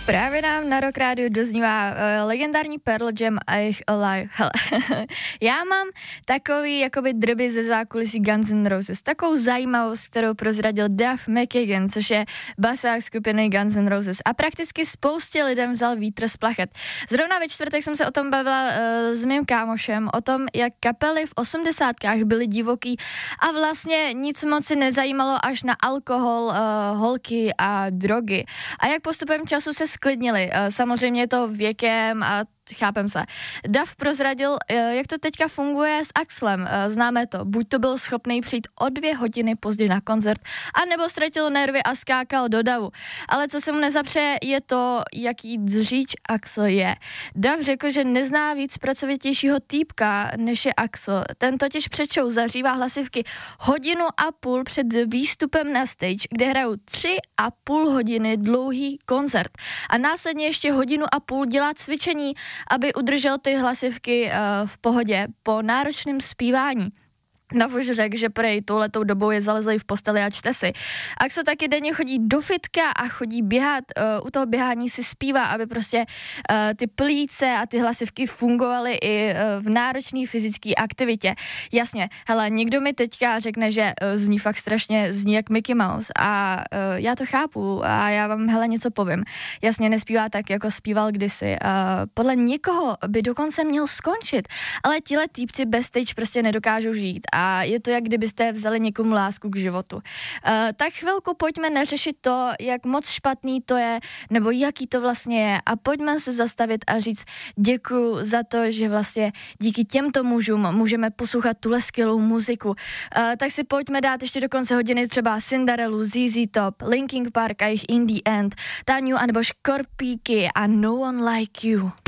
Právě nám na Rock Radio doznívá legendární Pearl Jam a jejich Alive. Hele, já mám takový jakoby drby ze zákulisí Guns N' Roses, takovou zajímavost, kterou prozradil Duff McKagan, což je basák skupiny Guns N' Roses a prakticky spoustě lidem vzal vítr z plachet. Zrovna ve čtvrtek jsem se o tom bavila s mým kámošem, o tom, jak kapely v 80kách byly divoký a vlastně nic moc si nezajímalo až na alkohol, holky a drogy. A jak postupem času se sklidnili. Samozřejmě je to věkem a chápem se. Duff prozradil, jak to teďka funguje s Axlem. Známe to. Buď to byl schopný přijít o 2 hodiny později na koncert, anebo ztratil nervy a skákal do davu. Ale co se mu nezapřeje, je to, jaký dříč Axl je. Duff řekl, že nezná víc pracovitějšího týpka, než je Axl. Ten totiž před show zařívá hlasivky 1,5 hodiny před výstupem na stage, kde hrajou 3,5 hodiny dlouhý koncert. A následně ještě 1,5 hodiny dělá cvičení, aby udržel ty hlasivky v pohodě po náročném zpívání. Duff už řekl, že prej touhletou dobou je zalezlý v posteli a čte si. Axl taky denně chodí do fitka a chodí běhat, u toho běhání si zpívá, aby prostě ty plíce a ty hlasivky fungovaly i v náročné fyzické aktivitě. Jasně, hele, někdo mi teďka řekne, že zní fakt strašně, zní jak Mickey Mouse a já to chápu a já vám hele něco povím. Jasně, nespívá tak, jako zpíval kdysi. Podle někoho by dokonce měl skončit, ale tihle týpci bez stage prostě nedokážou žít a je to, jak kdybyste vzali někomu lásku k životu. Tak chvilku pojďme neřešit to, jak moc špatný to je, nebo jaký to vlastně je a pojďme se zastavit a říct děkuju za to, že vlastně díky těmto mužům můžeme poslouchat tuhle skvělou muziku. Tak si pojďme dát ještě do konce hodiny třeba Cinderellu, ZZ Top, Linkin Park a jejich In the End, Táňu anebo Škorpíky a No One Like You.